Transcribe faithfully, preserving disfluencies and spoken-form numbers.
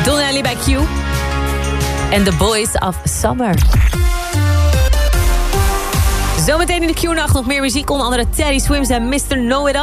Donnelly bij Q. En The Boys of Summer. Zometeen in de Q-nacht nog meer muziek. Onder andere Teddy Swims en mister Know It All.